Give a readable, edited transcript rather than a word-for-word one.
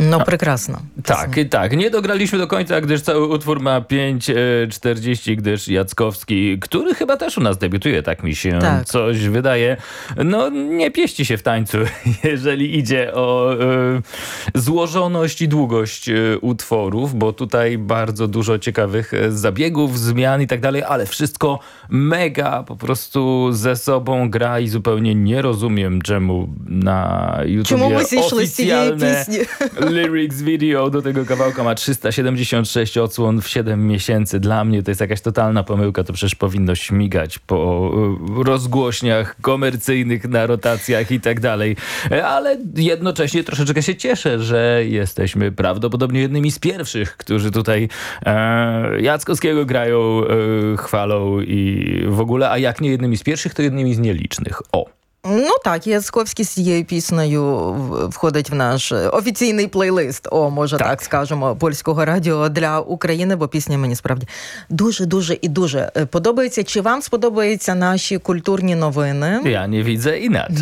No, прекрасно. Tak. Nie dograliśmy do końca, gdyż cały utwór ma 5:40, gdyż Jackowski, który chyba też u nas debiutuje, tak mi się coś wydaje, no nie pieści się w tańcu, jeżeli idzie o złożoność i długość utworów, bo tutaj bardzo dużo ciekawych zabiegów, zmian i tak dalej, ale wszystko mega po prostu ze sobą gra i zupełnie nie rozumiem, czemu na YouTubie oficjalne lyrics video do tego kawałka ma 376 odsłon w 7 miesięcy. Dla mnie to jest jakaś totalna pomyłka, to przecież powinno śmigać po rozgłośniach komercyjnych, na rotacjach i tak dalej. Ale jednocześnie troszeczkę się cieszę, że jesteśmy prawdopodobnie jednymi z pierwszych, którzy tutaj Jackowskiego grają, chwalą i w ogóle, a jak nie jednymi z pierwszych, to jednymi z nielicznych. Ну так, Яцковський з цією піснею входить в наш офіційний плейлист, може так скажемо, польського радіо для України, бо пісня мені справді дуже і дуже подобається. Чи вам сподобаються наші культурні новини? Ja nie widzę inaczej.